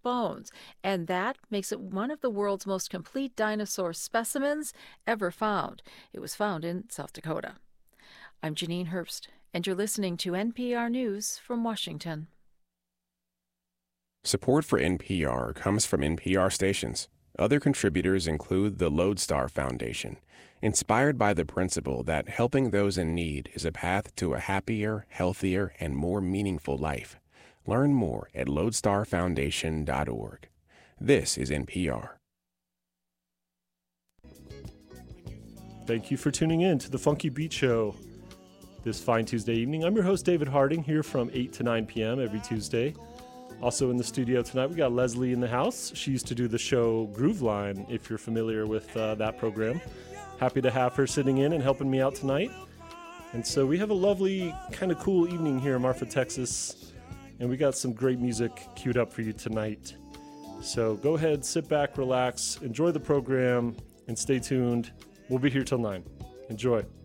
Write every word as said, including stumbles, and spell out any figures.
bones, and that makes it one of the world's most complete dinosaur specimens ever found. It was found in South Dakota. I'm Janine Herbst, and you're listening to N P R News from Washington. Support for N P R comes from N P R stations. Other contributors include the Lodestar Foundation, inspired by the principle that helping those in need is a path to a happier, healthier, and more meaningful life. Learn more at lodestar foundation dot org. This is N P R. Thank you for tuning in to the Funky Beat Show this fine Tuesday evening. I'm your host, David Harding, here from eight to nine p.m. every Tuesday. Also in the studio tonight, we got Leslie in the house. She used to do the show Grooveline, if you're familiar with uh, that program. Happy to have her sitting in and helping me out tonight. And so we have a lovely, kind of cool evening here in Marfa, Texas. And we got some great music queued up for you tonight. So go ahead, sit back, relax, enjoy the program, and stay tuned. We'll be here till nine. Enjoy.